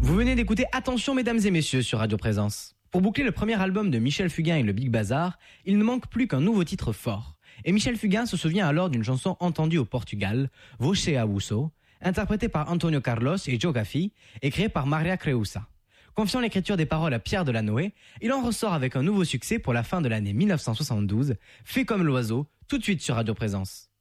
Vous venez d'écouter Attention mesdames et messieurs sur Radio Présence. Pour boucler le premier album de Michel Fugain et le Big Bazar, il ne manque plus qu'un nouveau titre fort. Et Michel Fugain se souvient alors d'une chanson entendue au Portugal, Voce Abuso, interprétée par Antonio Carlos et Joe Gaffi et créée par Maria Creusa. Confiant l'écriture des paroles à Pierre Delanoë, il en ressort avec un nouveau succès pour la fin de l'année 1972, Fait comme l'oiseau, tout de suite sur Radio Présence.